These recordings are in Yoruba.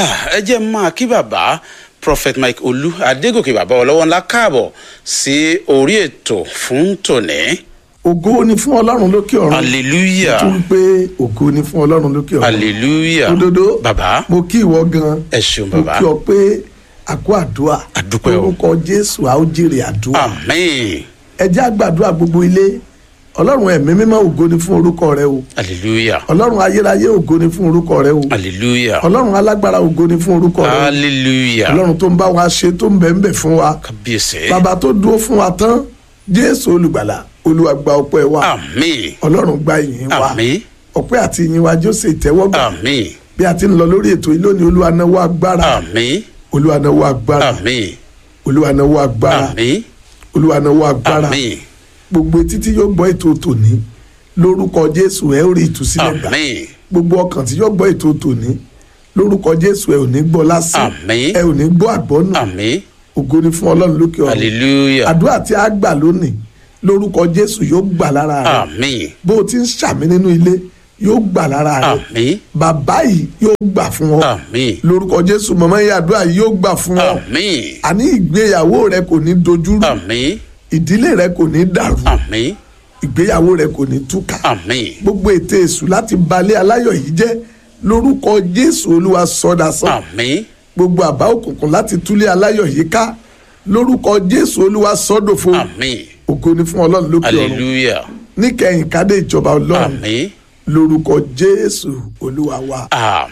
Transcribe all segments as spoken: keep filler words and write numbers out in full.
ẹ jẹ́ máa kí bàbá Prophet Mike Olú Adégòkè bàbá ọlọ́wọ́ ńlá káàbọ̀ sí orí ètò fún tòní. Ògo ni fún Ọlọ́run lókè ọ̀run. Hallelujah. Nítorí pé ògo ni fún Ọlọ́run lókè ọ̀run. Hallelujah. Òdodo bàbá. mo kí ìwọ gan. ẹ ṣeun bàbá. mo kí ọ pé àkó àdúrà. àdúpẹ́ o. orúkọ Jésù a ó jèrè àdúrà. àmín. ẹ jẹ́ àgbàdúrà gbogbo ilé. Ọlọ́run ẹ̀mí mímọ́ ògo ni fún orúkọ rẹ o. Hallelujah. Ọlọ́run ayérayé ògo ni fún orúkọ rẹ o. Hallelujah. Ọlọ́run alágbára ògo ni fún orúkọ rẹ o. Hallelujah. Ọlọ́run tó ń bá wa ṣe tó ń bẹ̀ ń bẹ̀ fún wa. kábíyèsí. Bàbá tó dúró fún wa tán Jésù olùgbàlà Olúwa gba ọpẹ́ wa. àmín. Ọlọ́run gba ìyìn wa. àmín. Ọpẹ́ àti ìyìn wa Jósè ìtẹ́wọ́gbà. àmín. Bí a ti ń lọ lórí ètò yìí lónìí Olúwa nawọ́ agbára. àmín. Olúwa nawọ́ agbára. àmín. Olúwa nawọ́ agbára. àmín. Olúwa nawọ́ agbára. àmín. Gbogbo etí tí yóò gbọ́ ètò tòní lórúkọ Jésù ẹ ó rí ìtúsílẹ̀ gbà. àmín. Gbogbo ọkàn tí yóò gbọ́ ètò tòní lórúkọ Jésù ẹ ò ní gbọ́ lásán. àmín. Ẹ ò ní gbọ́ àgbọ́nù. àmín. Ògo ni fún Ọlọ́run lókè ọ̀run. Hallelujah. Àdúrà tí a gbà lónìí lórúkọ Jésù yóò gbà lára rẹ. àmín. Bó o ti ń ṣàmì nínú ilé yóò gbà lára rẹ. àmín. Bàbá yìí yóò gbà fún ọ. àmín. Lórúkọ Jésù màmá yìí àdúrà yìí yóò gbà fún ọ. àmín. Àní ìgbéyàwó rẹ kò ní dojúrú. àmín. Ìdílé rẹ kò ní dàrú. àmín. Ìgbéyàwó rẹ kò ní túkà. àmín. Gbogbo ète èṣù láti balẹ̀ aláyọ̀ yìí jẹ́ lórúkọ Jésù Olúwa sọdasán. àmín. Gbogbo àbá òkùnkùn láti túlé aláyọ̀ yìí ká lórúkọ Jésù Olúwa sọdòfo. àmín. Ògo ni fún Ọlọ́run lókè ọ̀run. Hallelujah. Níkẹyìn kádé ìjọba Ọlọ́run àmín. lórúkọ Jésù Olúwa wa.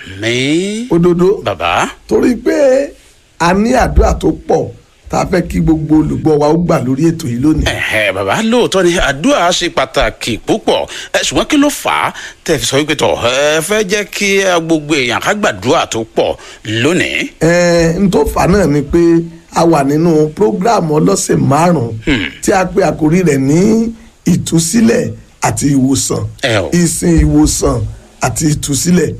àmín. Òdodo bàbá. torí pé a ní àdúrà tó pọ̀ tá a fẹ́ kí gbogbo olùgbọ́ wa ó gbà lórí ètò yìí lónìí. ẹ̀hẹ́ bàbá lóòótọ́ ni àdúrà ṣe pàtàkì púpọ̀ ẹ ṣùgbọ́n kí ló fà á tẹ̀ fi sọ wípé tọ̀ ẹ fẹ́ jẹ́ kí gbogbo èèyàn ká gbàdúrà tó pọ̀ lónìí. ẹ n tó fà náà ni pé a wà nínú prógráàmù ọlọ́sẹ̀ márùn-ún tí a pè àkórí rẹ̀ ní ìtúsílẹ̀ àti ìwòsàn. ẹ o. ìsìn ìwòsàn àti ìtúsílẹ̀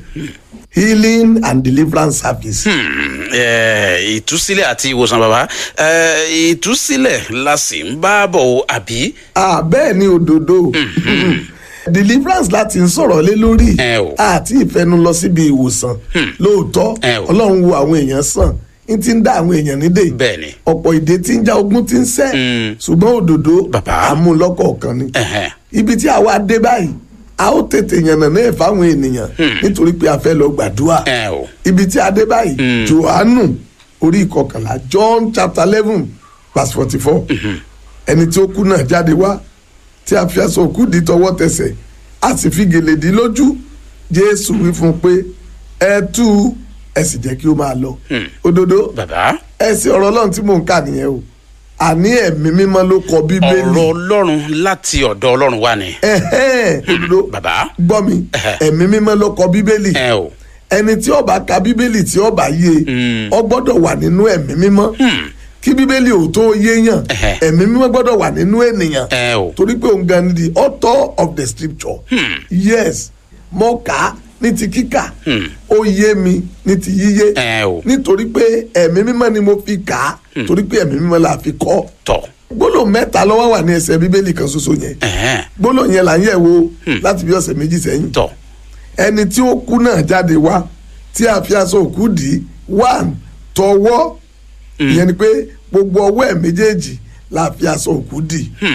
healing and deliverance service. Hmm, eh, ìtúsílẹ̀ àti ìwòsàn bàbá eh, ìtúsílẹ̀ la sì ń bá bọ̀ o àbí. ah bẹ́ẹ̀ ni òdodo deliverance láti ń sọ̀rọ̀ lé lórí ẹ o. àti ìfẹnu lọ síbi ìwòsàn lóòótọ́ ẹ o. Ọlọ́run wo àwọn èèyàn sàn ń ti ń dá àwọn èèyàn nídè bẹ́ẹ̀ni. ọ̀pọ̀ ìdè tí ń já ogun ti ń sẹ́ ṣùgbọ́n òdodo Bàbá. àmúlọ́kọ̀ọ̀kan ni ẹ̀hẹ́. ibi tí àwa dé báyìí a ó tètè yànnà náà fáwọn ènìyàn nítorí pé a fẹ́ lọ gbàdúrà ẹ o. ibi tí a dé báyìí Jòhánù orí ìkọkànlá John chapter eleven verse forty four ẹni tí ó kú náà jáde wá tí a fi aṣọ òkú dì tọwọ́ tẹsẹ̀ a sì fi gèlè dì lójú Jésù wí fún un pé ẹ tú u ẹ sì jẹ́ kí ó máa lọ. Òdodo bàbá. ẹsẹ̀ ọ̀rọ̀ Ọlọ́run tí mò ń kà nìyẹn o àní ẹ̀mí mímọ́ ló kọ Bíbélì. ọ̀rọ̀ Ọlọ́run láti ọ̀dọ̀ Ọlọ́run wá ni. ẹ̀hẹ́n òdodo bàbá. gbọ́ mi Ẹ̀hẹ́. ẹ̀mí mímọ́ ló kọ Bíbélì ẹ o. ẹni tí ó bá ka Bíbélì tí ó bá yé ó gbọ́dọ̀ wà nínú ẹ̀mí mímọ́ kí Bíbélì ò tó yéèyàn Ẹ̀hẹ́. ẹ̀mí mímọ́ gbọ́dọ̀ wà nínú ènìyàn ẹ o. torí pé òun gan ni the author of the scripture yes mo kà á ní ti kíkà ó yé mi ní ti yíyé ẹ o. nítorí pé ẹ̀mí mímọ́ ni mo fi kà á torí pé ẹ̀mí mímọ́ la fi kọ́ tọ̀. gbólóhùn mẹ́ta ló wà wà ní ẹsẹ̀ Bíbélì kan ṣoṣo yẹn ẹ̀hẹ́. gbólóhùn yẹn là ń yẹ̀ wò láti bí ọ̀sẹ̀ méjì sẹ́yìn tọ̀. ẹni tí ó kú náà jáde wá tí a fi aṣọ òkú dì í wá tọwọ́ ìyẹn ni pé gbogbo ọwọ́ ẹ̀ méjèèjì la fi aṣọ òkú dì í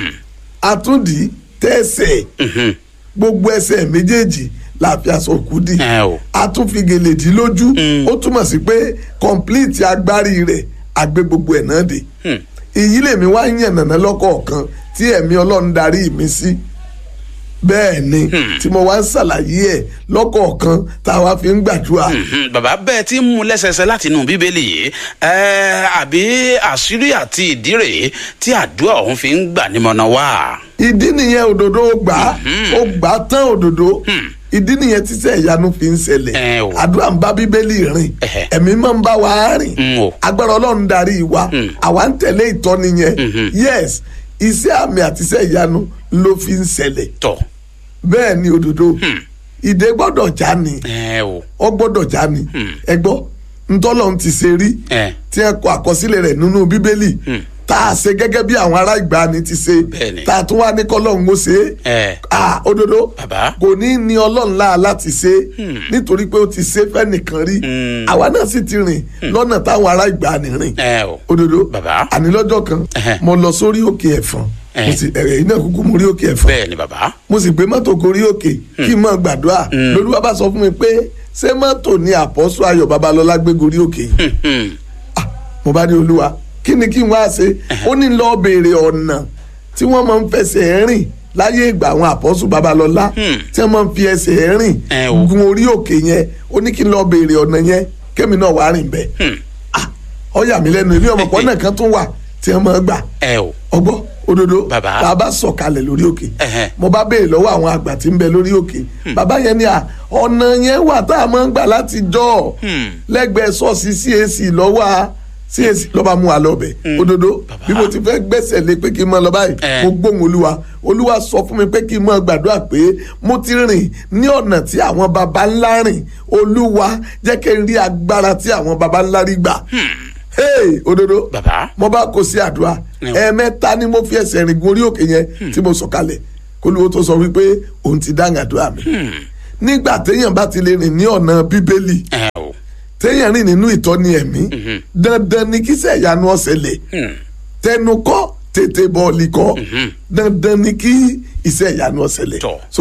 àtúndì tẹ̀sẹ̀ gbogbo ẹsẹ̀ méjèèjì la fi aṣọ òkú dì í ẹ o. àtúnfigèlè dì í lójú ó túmọ̀ sí pé complete agbárí rẹ̀ àgbé gbogbo ẹ̀ náà dé èyí lèmi wá ń yànnàná lọ́kọ̀ọ̀kan tí ẹ̀mí Ọlọ́run darí mi sí bẹ́ẹ̀ ni tí mo wá ń ṣàlàyé ẹ̀ lọ́kọ̀ọ̀kan tá a wá fi ń gbàdúrà. Mhm, bàbá bẹ́ẹ̀ tí ń mú lẹ́sẹsẹ láti inú Bíbélì yìí ẹ àbí àṣírí àti ìdí rèé tí àdúrà ọ̀hún fi ń gbà nímọ̀nà wá. ìdí nìyẹn òdodo ó gbà á ó gbà á tán òdodo ìdí nìyẹn tí iṣẹ́ ìyanu fi ń ṣẹlẹ̀ Ẹ o. àdúrà ń bá Bíbélì rìn Ẹhẹ́. ẹ̀mí máa ń bá wa rìn Mm, o. agbára Ọlọ́run darí wa àwa ń tẹ̀lé ìtọ́ni yẹn yes iṣẹ́ àmì àti iṣẹ́ ìyanu ló fi ń ṣẹlẹ̀ tọ̀. bẹ́ẹ̀ ni òdodo ìdè gbọ́dọ̀ já ni ẹ o. ọ gbọ́dọ̀ já ni ẹ gbọ́ ntọ́lọ́run ti ṣe rí ẹ. tí ẹ kọ àkọsílẹ̀ rẹ̀ nínú Bíbélì tá a ṣe gẹ́gẹ́ bí àwọn ará ìgbàanì ti ṣe Bẹ́ẹ̀ni. tá a tún wá ní kọ́lọ́hún ó ṣe Ẹ. é òdodo Bàbá. kò ní ní ọlọ́run láà láti ṣe nítorí pé ó ti ṣe fẹ́nìkan rí àwa náà sì ti rìn lọ́nà táwọn ará ìgbàanì rìn ẹ o òdodo Bàbá. àní lọ́jọ́ kan Ẹhẹ́. mo lọ sórí òkè ẹ̀fọn Ẹhẹ́. mo sì ẹ̀rẹ̀ iná kúkú mo rí òkè ẹ̀fọn bẹ́ẹ̀ ni bàbá. mo sì gbé mọ́tò gorí òkè kí n máa gbàdúrà lolúwa bá sọ fún mi pé ṣé mọ́tò ni àpọ́sù ayọ̀ babalọ́lá gbé gorí òkè yìí Ah, mo bá ní olúwa kí ni kí n wá ṣe ó ní lọ́ọ́ béèrè ọ̀nà tí wọ́n máa ń fẹsẹ̀ rìn láyé ìgbà àwọn àpọ́sù babalọ́lá tí wọ́n máa ń fi ẹsẹ̀ rìn Ẹ o. gun orí òkè yẹn ó ní kí n lọ́ọ́ béèrè ọ̀nà yẹn kémi náà wàá rìn bẹ́ẹ̀ Ah, ó yà mí lẹ́nu ilé ọmọkùnrin náà kan tún wà tí wọ́n máa gbà ẹ o ọgbọ́ òdodo Bàbá. tá a bá sọ̀kalẹ̀ lórí òkè Ẹhẹ́. mo bá béèrè lọ́wọ́ àwọn àgbà tí ń bẹ lórí òkè bàbá yẹn ni à ọ̀nà yẹn wà tá a máa ń gbà láti jọ́ lẹ́gbẹ̀ẹ́ ṣọ́ọ̀ṣì C A C lọ́wọ́ a C A C lọ́ba mú wa lọ́bẹ̀ òdodo bí mo ti fẹ́ gbẹ́sẹ̀ lé pé kí n máa lọ báyìí Ẹ. mo gbóhùn olúwa olúwa sọ fún mi pé kí n máa gbàdúrà pé mo ti rìn ní ọ̀nà tí àwọn baba ńlá rìn olúwa jẹ́ kí n rí agbára tí àwọn baba ńlá rí gbà hey òdodo Bàbá. mo bá kó sí àdúrà ẹ̀ẹ̀mẹ́ta ni mo fi ẹsẹ̀ rìn gun orí òkè yẹn tí mo sọ̀kalẹ̀ kólúwo tó sọ wípé òun ti dáhùn àdúrà mi nígbà téèyàn bá ti lè rìn ní ọ̀nà bíbélì ẹ o téèyàn rìn nínú ìtọ́ni ẹ̀mí dandan ni kíṣẹ́ ìyanu ó ṣẹlẹ̀ tẹnu kọ́ tètè bọ́ọ̀lì kọ́ dandan ni kí iṣẹ́ ìyanu ó ṣẹlẹ̀ Tọ́. so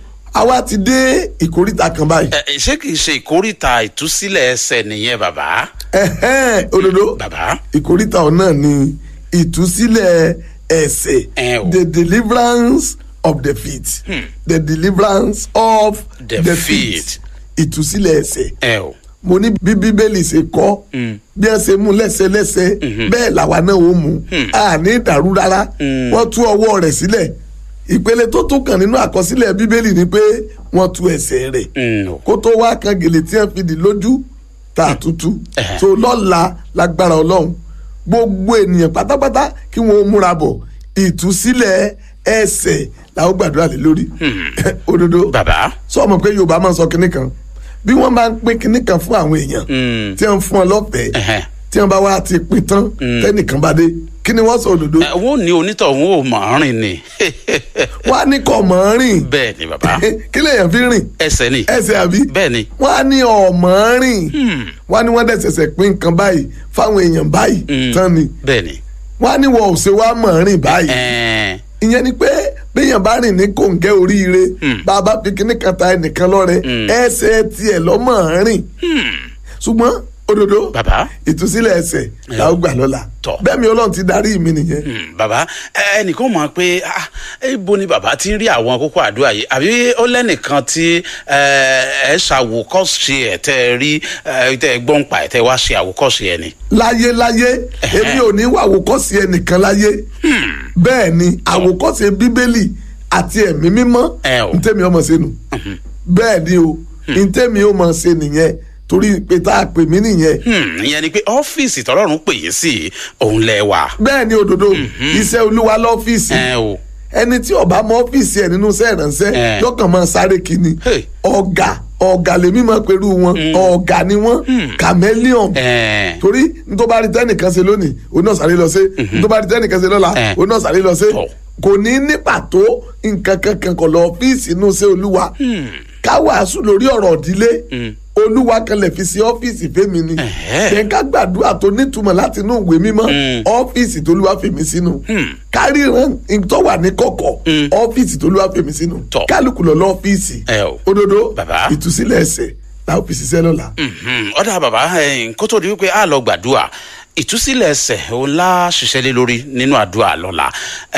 àwa ti dé ìkóríta kan báyìí ẹ ṣé kìí ṣe ìkórìtà ìtúsílẹ̀ ẹsẹ̀ nìyẹn bàbá. ẹ̀hẹ́n òdodo Bàbá. ìkóríta ọ̀nà ni ìtúsílẹ̀ ẹ̀ṣẹ̀ Ẹ o. the deliverance of the feet the deliverance of The the feet. feet ìtúsílẹ̀ ẹ̀ṣẹ̀ ẹ o mo ní bí bíbélì ṣe kọ́ bí wọ́n ṣe mú lẹ́sẹlẹ́sẹ bẹ́ẹ̀ làwa náà ó mú a ní ìdàrú rárá wọ́n tú ọwọ́ rẹ̀ sílẹ̀ ìpele tó tún kàn nínú àkọsílẹ̀ bíbélì ni pé wọ́n tú ẹsẹ̀ rẹ̀ Mm. kó tó wá kan gèlè tí wọ́n fi dì lójú tá a tutù Ẹhẹ́. tó lọ́la lágbára ọlọ́run gbogbo ènìyàn pátápátá kí wọ́n múra bọ̀ ìtúsílẹ̀ ẹsẹ̀ làwọn gbàdúrà lé lórí òdodo bàbá. sọ ma pé yorùbá máa ń sọ kinní kan bí wọ́n bá ń pín kinní kan fún àwọn èèyàn Mm. tí wọ́n fún ọ lọ́fẹ̀ẹ́ Ẹhẹ́. tí wọ́n bá wá ti pín tán tẹ́nìkan bá dé kí ni wọ́n sọ òdodo ẹ wọ́n ní onítọ̀hún ò mọ̀ ọ́n rìn ni. wọ́n á ní kọ́ mọ̀ ọ́n rìn bẹ́ẹ̀ ni bàbá. kí lèèyàn fi rìn ẹsẹ̀ ni. ẹsẹ̀ àbí bẹ́ẹ̀ ni. wọ́n á ní ọ̀mọ̀ ọ́n rìn wọ́n á ní wọ́n dẹ̀ ṣẹ̀ṣẹ̀ pín nǹkan báyìí fáwọn èèyàn báyìí Mm. tán ni bẹ́ẹ̀ ni. wọ́n á ní wọ́n ò ṣe wá mọ̀ ọ́n rìn báyìí ẹ̀ẹ́n. ìyẹn ni pé béèyàn bá rìn ní kòǹgẹ́ oríire bá a bá fi kíní kan ta ẹnìkan lọ́rẹ ẹsẹ̀ tiẹ̀ lọ́mọ̀ rìn ṣùgbọ́n òdodo bàbá. ìtúsílẹ̀ ẹsẹ̀ làwọn gbà lọ́la Tọ́. bẹ́ẹ̀ mi ọlọ́run ti darí mi nìyẹn. Mm, bàbá ẹ, ẹnìkan mọ̀ pé ah, ibo ni bàbá ti ń rí àwọn kókó àdúrà yìí àbí ó lẹ́nìkan tí ẹ ẹ ṣàwòkọ́ṣe ẹ̀ tẹ́ ẹ rí ẹ tẹ́ ẹ gbọ́n pa ẹ̀ tẹ́ ẹ wá ṣe àwòkọ́ṣe ẹ̀ ni. láyé láyé èmi ò ní wá àwòkọ́ṣe ẹnìkan láyé bẹ́ẹ̀ ni àwòkọ́ṣe bíbélì àti ẹ̀mí mímọ́ Ẹ o. ntẹ́mi ọmọ ṣe nù bẹ́ẹ̀ ni o ntẹ́mi ọmọ ṣe nìyẹn torí pé tá a pè mí nìyẹn Hmm, ìyẹn ni pé ọ́fíìsì tọ́lọ́run pè yín sí òun lẹ wà. bẹ́ẹ̀ ni òdodo iṣẹ́ olúwa lọ́fíìsì ẹ o. ẹni tí ó bá mọ ọ́fíìsì ẹ̀ nínú iṣẹ́ ìránṣẹ́ Eh. yọkàn máa sáré kíni Hey. ọ̀gá ọ̀gá lèmi máa pẹ̀lú wọn ọ̀gá ni wọ́n chameleon ẹ̀ẹ́n. torí nítorí bá rí tẹ́nìkan ṣe lónìí òun náà sáré lọ sí nítorí bá rí tẹ́nìkan ṣe lọ́la Eh. òun náà sáré lọ sí Tọ́. kò ní ní pàtó nǹkan kankan kọ̀ lọ ọ́fíìsì inú iṣẹ́ olúwa ká wàásù lórí ọ̀rọ̀ ìdílé olúwa kan lè fi sí ọ́fíìsì fẹ́mi ni Ẹ̀hẹ́. yẹn ká gbàdúrà tó nítumọ̀ láti inú ìwé mímọ́ ọ́fíìsì tó olúwa fèmí sínú káríran tó wà ní kọ̀kọ̀ ọ́fíìsì tó olúwa fèmí sínú Tọ́. kálukú lọ lọ́fíìsì Ẹ o. òdodo Bàbá. ìtúsílẹ̀ ẹsẹ̀ làwọn fi ṣiṣẹ́ lọ́la. Mhm. ọ̀dà bàbá ẹ̀yìn kó tó di wípé a lọ gbàdúrà ìtúsílẹ̀ ẹsẹ̀ òun la ṣiṣẹ́ lé lórí nínú àdúrà lọ́la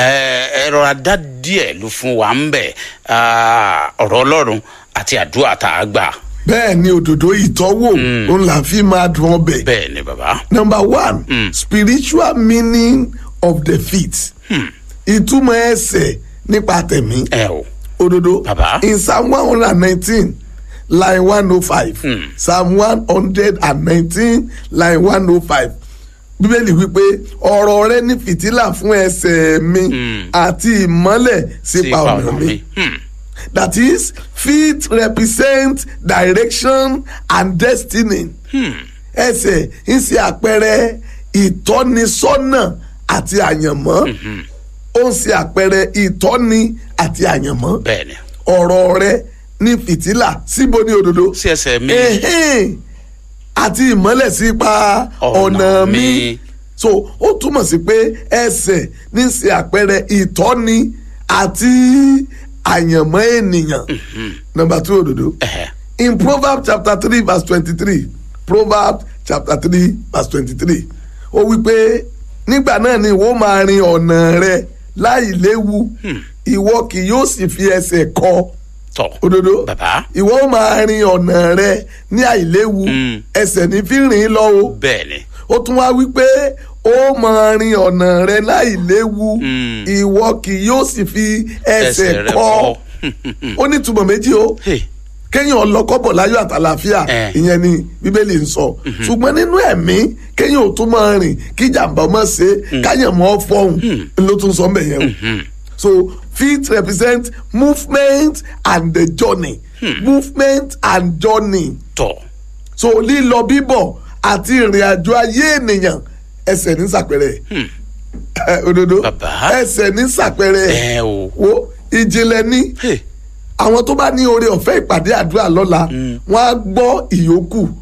ẹ rọra dá díẹ̀ ló fún wa ń bẹ̀ ọ̀rọ̀ ọlọ́run àti àdúrà tá a gbà. bẹ́ẹ̀ ni òdòdó ìtọ́wò òun là fi máa dùn ọbẹ̀. bẹ́ẹ̀ ni bàbá. number one Mm. spiritual meaning of the feet ìtumọ̀ ẹsẹ̀ nípa tẹ̀mí ẹ o. òdòdó Bàbá. in psalm one hundred and nineteen line one oh five psalm one hundred and nineteen line one oh five bíbélì wípé ọ̀rọ̀ rẹ ní fìtílà fún ẹsẹ̀ mi àti ìmọ́lẹ̀ sípa ọ̀nà mi. Hmm. That is, feet represent direction and destiny. Ẹsẹ̀ ń ṣe àpẹẹrẹ ìtọ́nisọ́nà àti àyànmọ́ ó ń ṣe àpẹẹrẹ ìtọ́ni àti àyànmọ́ bẹ́ẹ̀ni ọ̀rọ̀ rẹ ní fìtílà síbo ní òdodo sí ẹsẹ̀ mi Ẹ̀hẹ́n. àti ìmọ́lẹ̀ sípa ọ̀nà mi so ó túmọ̀ sí pé ẹsẹ̀ ní ṣe àpẹẹrẹ ìtọ́ni àti àyànmọ́ ènìyàn number two òdodo Ẹ̀hẹ́. in Proverbs chapter three verse twenty-three Proverbs chapter three verse twenty-three ó wí pé nígbà náà ni ìwọ máa rin ọ̀nà rẹ láì léwu ìwọ kì yóò sì fi ẹsẹ̀ kọ tọ òdodo bàbá ìwọ máa rin ọ̀nà rẹ ní àìléwu ẹsẹ̀ ní fi rìn lọ o bẹ́ẹ̀ni ó tún wá wí pé ó máa rin ọ̀nà rẹ láì léwu ìwọ kì yóò sì fi ẹsẹ̀ rẹ kọ ó ní ìtumọ̀ méjì o Hey. kéèyàn ọlọ́kọ́bọ̀ láyọ̀ àtàlàfíà Eh. ìyẹn ni bíbélì ń sọ ṣùgbọ́n nínú ẹ̀mí kéèyàn ò tún máa rìn kí jàǹbá má ṣe káyàn mọ́ fọ́hùn ló tún sọ mbẹ̀ yẹn o so feet represent movement and the journey movement and journey tọ so lílọ bíbọ̀ àti ìrìn àjò ayé ènìyàn ẹsẹ̀ ní sàpẹrẹ òdodo Bàbá. ẹsẹ̀ ní sàpẹrẹ ẹ o wo ìjìnlẹ̀ ní Hey. àwọn tó bá ní oore ọ̀fẹ́ ìpàdé àdúrà lọ́la wọ́n á gbọ́ ìyókù